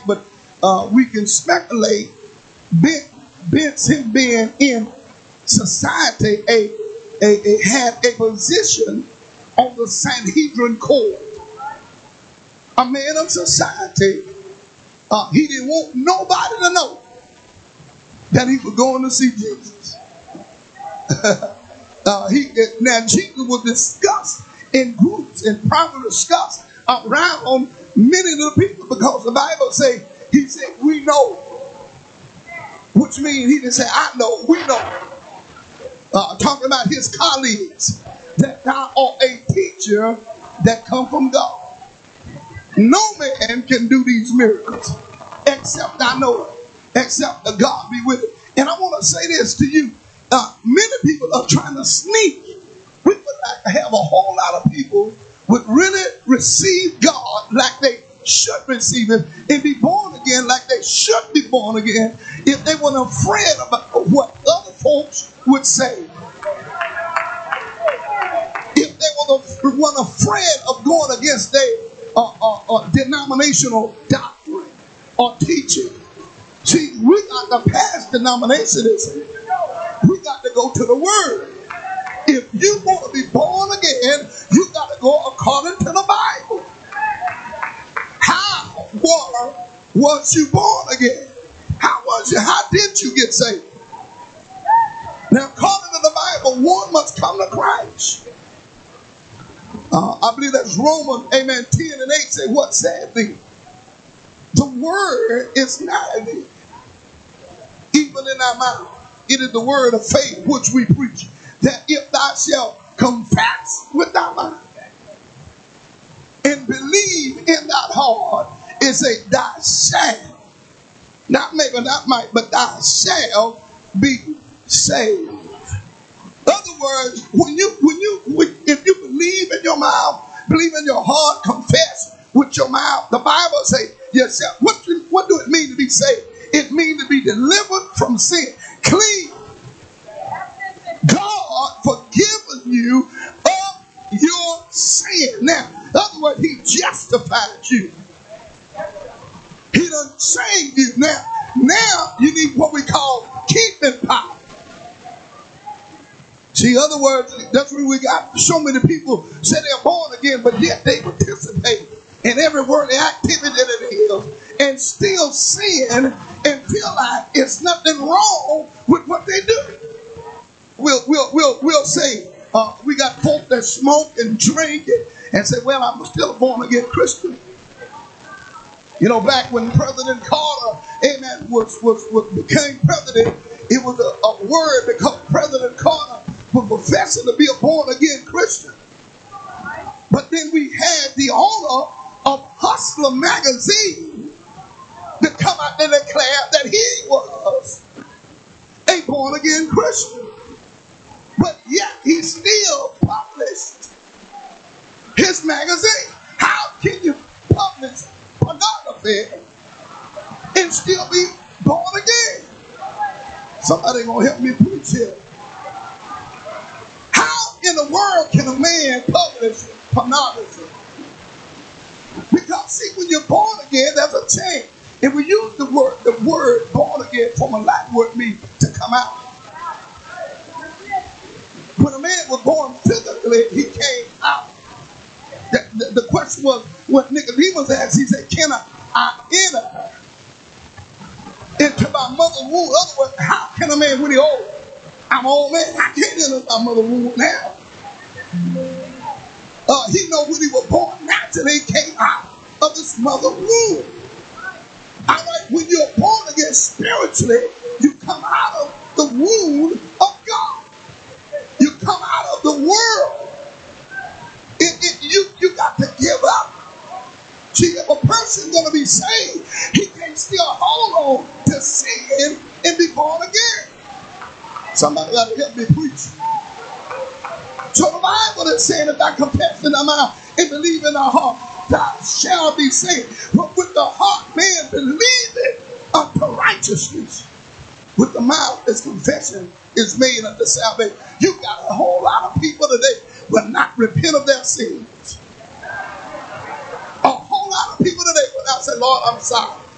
but we can speculate Ben's him being in society had a position on the Sanhedrin court. A man of society. He didn't want nobody to know that he was going to see Jesus. Now Jesus was discussed in groups and probably discussed around many of the people, because the Bible say he said we know, which means he didn't say I know, we know. Talking about his colleagues, that thou art a teacher that come from God. No man can do these miracles except I know it, except that God be with it. And I want to say this to you. Many people are trying to sneak. We would like to have a whole lot of people would really receive God like they should receive him and be born again like they should be born again if they weren't afraid about what other folks would say. If they weren't afraid of going against their denominational doctrine or teaching. See, we got to pass denominationism. We got to go to the Word. If you want to be born again, you got to go according to the Bible. How was you born again? How did you get saved? Now, according to the Bible, one must come to Christ. I believe that's Romans, amen, 10 and 8 say, what said thee? The word is nigh thee, even in our mouth. It is the word of faith which we preach, that if thou shalt confess with thy mouth and believe in thy heart, it say thou shalt, not maybe, not might, but thou shalt be saved. In other words, if you believe in your mouth, believe in your heart, confess with your mouth, the Bible say yourself. What do it mean to be saved? It means to be delivered from sin, clean. God forgiven you of your sin. Now, in other words, he justified you. He done saved you. Now you need what we call keeping power. See, in other words, that's where we got so many people say they're born again, but yet they participate in every worldly activity that it is and still sin and feel like it's nothing wrong with what they do. We'll say we got folk that smoke and drink and say, well, I'm still a born again Christian. You know, back when President Carter, amen, became president, it was a word because President Carter was professing to be a born again Christian. But then we had the owner of Hustler magazine to come out and declare that he was a born again Christian. But yet he still published his magazine. How can you publish pornography and still be born again? Somebody gonna help me preach here. How in the world can a man publish pornography? Because see, when you're born again, there's a change. If we use the word born again from a Latin word means to come out. When a man was born physically, he came out. The question was, what Nicodemus asked, he said, can I enter into my mother's womb? In other words, how can a man when he's old? I'm an old man. I can't enter my mother's womb now. He know when he was born naturally, he came out of his mother's womb. All right, when you're born again spiritually, you come out of the womb of God. You come out of the world. You got to give up. See, if a person's going to be saved, he can still hold on to sin and be born again. Somebody got to help me preach. So the Bible is saying, if I confess in thy mouth and believe in thy heart, thou shalt be saved. But with the heart man believeth unto righteousness. With the mouth his confession is made unto salvation. You got a whole lot of people today will not repent of their sins. A whole lot of people today will not say, Lord, I'm sorry.